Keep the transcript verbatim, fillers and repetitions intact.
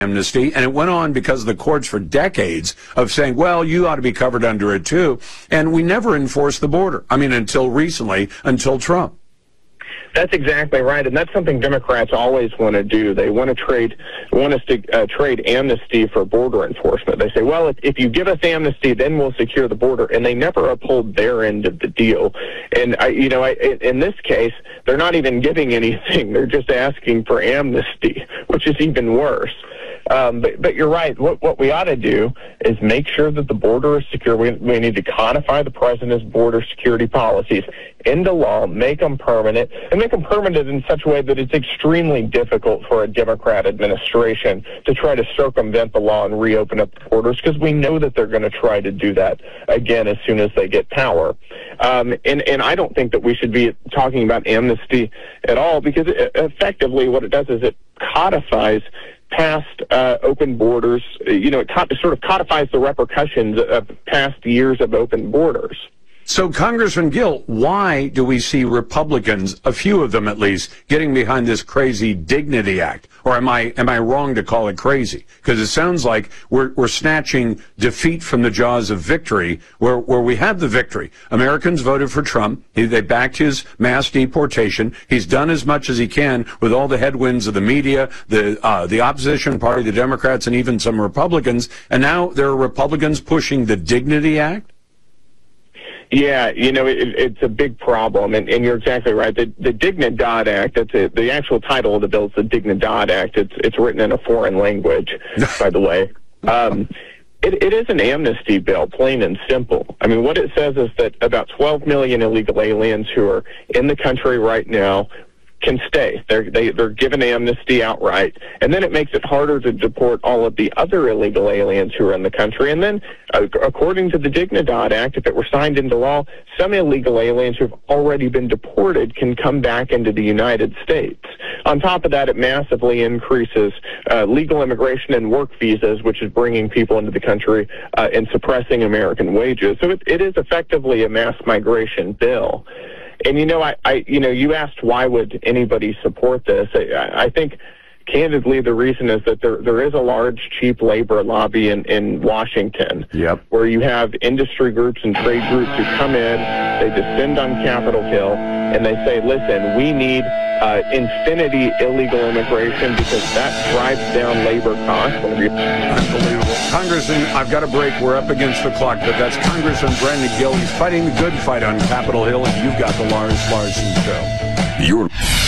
amnesty, and it went on because of the courts for decades of saying, well, you ought to be covered under it too, and we never enforced the border. I mean, until recently, until Trump. That's exactly right, and that's something Democrats always want to do. They want to trade, want us to uh, trade amnesty for border enforcement. They say, well, if, if you give us amnesty, then we'll secure the border, and they never uphold their end of the deal. And I, you know, I, in this case, they're not even giving anything; they're just asking for amnesty, which is even worse. Um, but, but you're right. What, what we ought to do is make sure that the border is secure. We, we need to codify the president's border security policies into law, make them permanent, and make them permanent in such a way that it's extremely difficult for a Democrat administration to try to circumvent the law and reopen up the borders, because we know that they're going to try to do that again as soon as they get power. Um, and, and I don't think that we should be talking about amnesty at all, because it, effectively what it does is it codifies past uh, open borders. You know, it co- sort of codifies the repercussions of past years of open borders. So, Congressman Gill, why do we see Republicans, a few of them at least, getting behind this crazy Dignity Act? Or am I am I wrong to call it crazy? Because it sounds like we're we're snatching defeat from the jaws of victory, where where we have the victory. Americans voted for Trump. He, they backed his mass deportation. He's done as much as he can with all the headwinds of the media, the uh, the opposition party, the Democrats, and even some Republicans. And now there are Republicans pushing the Dignity Act. Yeah, you know, it, it's a big problem, and, and you're exactly right. The, the Dignidad Act, that's a, the actual title of the bill is the Dignidad Act. It's it's written in a foreign language, by the way. Um, it, it is an amnesty bill, plain and simple. I mean, what it says is that about twelve million illegal aliens who are in the country right now can stay. They're, they, they're given amnesty outright. And then it makes it harder to deport all of the other illegal aliens who are in the country. And then, uh, according to the Dignidad Act, if it were signed into law, some illegal aliens who have already been deported can come back into the United States. On top of that, it massively increases uh, legal immigration and work visas, which is bringing people into the country uh, and suppressing American wages. So it, it is effectively a mass migration bill. And, you know, I, I, you know, you asked why would anybody support this. I, I think, candidly, the reason is that there there is a large cheap labor lobby in, in Washington, yep. where you have industry groups and trade groups who come in, they descend on Capitol Hill, and they say, listen, we need uh, infinity illegal immigration because that drives down labor costs. Unbelievable. Congressman, I've got a break. We're up against the clock, but that's Congressman Brandon Gill. He's fighting the good fight on Capitol Hill, and you've got the Lars Larson Show. You're